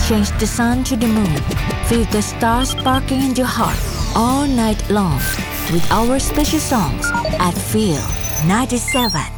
Change the sun to the moon. Feel the stars sparkling in your heart all night long with our special songs at Feel 97.